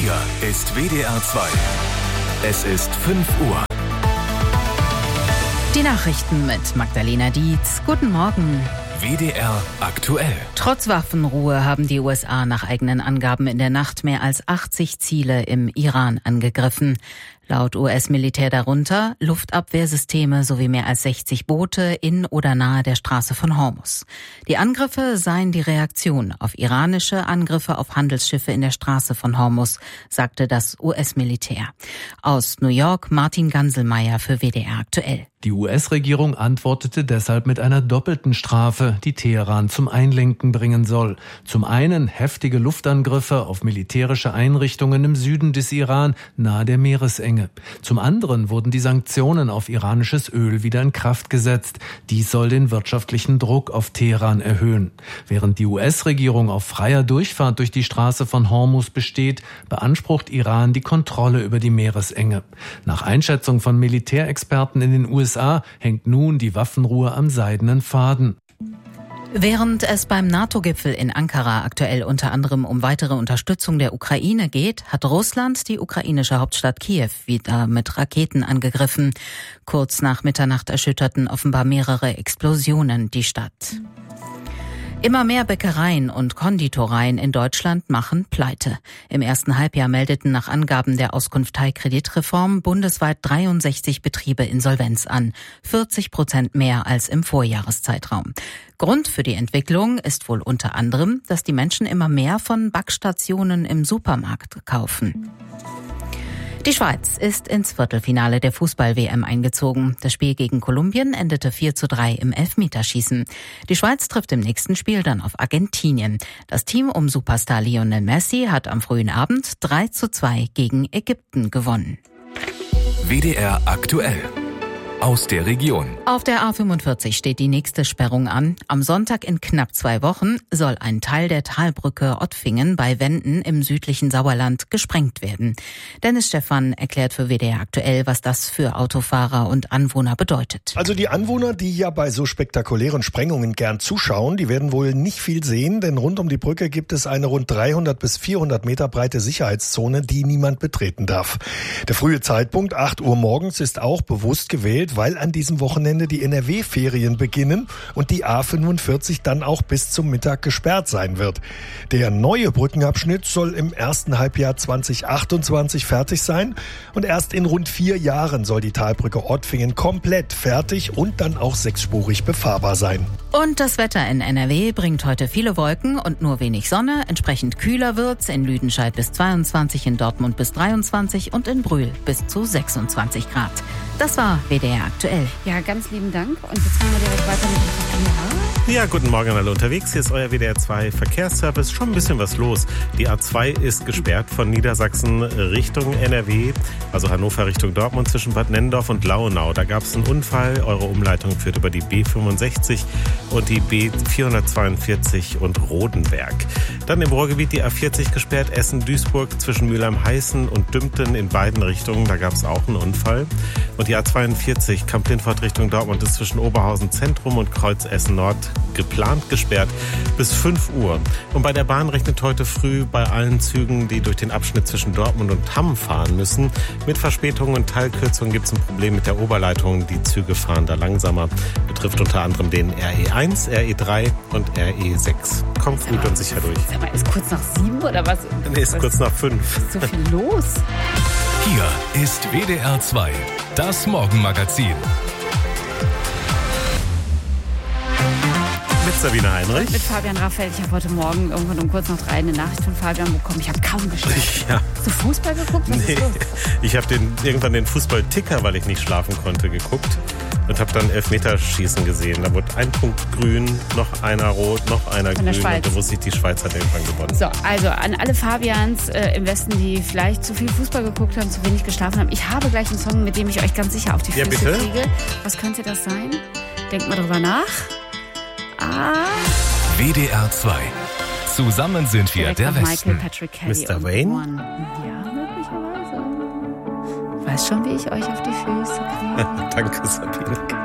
Hier ist WDR 2. Es ist 5 Uhr. Die Nachrichten mit Magdalena Dietz. Guten Morgen. WDR aktuell. Trotz Waffenruhe haben die USA nach eigenen Angaben in der Nacht mehr als 80 Ziele im Iran angegriffen. Laut US-Militär darunter Luftabwehrsysteme sowie mehr als 60 Boote in oder nahe der Straße von Hormuz. Die Angriffe seien die Reaktion auf iranische Angriffe auf Handelsschiffe in der Straße von Hormuz, sagte das US-Militär. Aus New York Martin Ganselmeier für WDR aktuell. Die US-Regierung antwortete deshalb mit einer doppelten Strafe, die Teheran zum Einlenken bringen soll. Zum einen heftige Luftangriffe auf militärische Einrichtungen im Süden des Iran, nahe der Meeresenge. Zum anderen wurden die Sanktionen auf iranisches Öl wieder in Kraft gesetzt. Dies soll den wirtschaftlichen Druck auf Teheran erhöhen. Während die US-Regierung auf freier Durchfahrt durch die Straße von Hormuz besteht, beansprucht Iran die Kontrolle über die Meeresenge. Nach Einschätzung von Militärexperten in den USA hängt nun die Waffenruhe am seidenen Faden. Während es beim NATO-Gipfel in Ankara aktuell unter anderem um weitere Unterstützung der Ukraine geht, hat Russland die ukrainische Hauptstadt Kiew wieder mit Raketen angegriffen. Kurz nach Mitternacht erschütterten offenbar mehrere Explosionen die Stadt. Immer mehr Bäckereien und Konditoreien in Deutschland machen Pleite. Im ersten Halbjahr meldeten nach Angaben der Auskunft Teilkreditreform bundesweit 63 Betriebe Insolvenz an, 40% mehr als im Vorjahreszeitraum. Grund für die Entwicklung ist wohl unter anderem, dass die Menschen immer mehr von Backstationen im Supermarkt kaufen. Die Schweiz ist ins Viertelfinale der Fußball-WM eingezogen. Das Spiel gegen Kolumbien endete 4:3 im Elfmeterschießen. Die Schweiz trifft im nächsten Spiel dann auf Argentinien. Das Team um Superstar Lionel Messi hat am frühen Abend 3:2 gegen Ägypten gewonnen. WDR aktuell. Aus der Region. Auf der A45 steht die nächste Sperrung an. Am Sonntag in knapp 2 Wochen soll ein Teil der Talbrücke Ottfingen bei Wenden im südlichen Sauerland gesprengt werden. Dennis Stephan erklärt für WDR aktuell, was das für Autofahrer und Anwohner bedeutet. Also die Anwohner, die ja bei so spektakulären Sprengungen gern zuschauen, die werden wohl nicht viel sehen, denn rund um die Brücke gibt es eine rund 300 bis 400 Meter breite Sicherheitszone, die niemand betreten darf. Der frühe Zeitpunkt, 8 Uhr morgens, ist auch bewusst gewählt, weil an diesem Wochenende die NRW-Ferien beginnen und die A45 dann auch bis zum Mittag gesperrt sein wird. Der neue Brückenabschnitt soll im ersten Halbjahr 2028 fertig sein und erst in rund 4 Jahren soll die Talbrücke Ottfingen komplett fertig und dann auch 6-spurig befahrbar sein. Und das Wetter in NRW bringt heute viele Wolken und nur wenig Sonne. Entsprechend kühler wird's in Lüdenscheid bis 22, in Dortmund bis 23 und in Brühl bis zu 26 Grad. Das war WDR aktuell. Ja, ganz lieben Dank. Und jetzt machen wir direkt weiter mit dem Verkehr. Ja, guten Morgen an alle unterwegs. Hier ist euer WDR 2 Verkehrsservice. Schon ein bisschen was los. Die A2 ist gesperrt von Niedersachsen Richtung NRW, also Hannover Richtung Dortmund zwischen Bad Nennendorf und Lauenau. Da gab es einen Unfall. Eure Umleitung führt über die B65 und die B442 und Rodenberg. Dann im Ruhrgebiet die A40 gesperrt, Essen-Duisburg zwischen Mülheim-Heißen und Dümpten in beiden Richtungen. Da gab es auch einen Unfall. Und die A42 Kamp-Lindfort Richtung Dortmund ist zwischen Oberhausen Zentrum und Kreuz Essen Nord geplant gesperrt bis 5 Uhr. Und bei der Bahn rechnet heute früh bei allen Zügen, die durch den Abschnitt zwischen Dortmund und Hamm fahren müssen. Mit Verspätungen und Teilkürzungen gibt es ein Problem mit der Oberleitung. Die Züge fahren da langsamer. Betrifft unter anderem den RE1, RE3 und RE6. Kommt gut und sicher durch. Aber ist kurz nach 7 oder was? Nee, ist kurz nach 5. Ist so viel los. Hier ist WDR 2, das Morgenmagazin. Mit Sabine Heinrich. Mit Fabian Raphael. Ich habe heute Morgen irgendwann um kurz nach 3 eine Nachricht von Fabian bekommen. Ich habe kaum geschlafen. Ja. Hast du Fußball geguckt? Was ist los? Ich habe irgendwann den Fußballticker, weil ich nicht schlafen konnte, geguckt. Und habe dann Elfmeterschießen gesehen. Da wurde ein Punkt grün, noch einer rot, noch einer grün. Und da wusste ich, die Schweiz hat irgendwann gewonnen. So, also an alle Fabians im Westen, die vielleicht zu viel Fußball geguckt haben, zu wenig geschlafen haben. Ich habe gleich einen Song, mit dem ich euch ganz sicher auf die Füße kriege. Was könnte das sein? Denkt mal drüber nach. WDR 2. Zusammen sind wir der Westen. Michael Patrick Kelly Mr. Wayne? Ja, möglicherweise. Weiß schon, wie ich euch auf die Füße kriege. Danke, Sabine.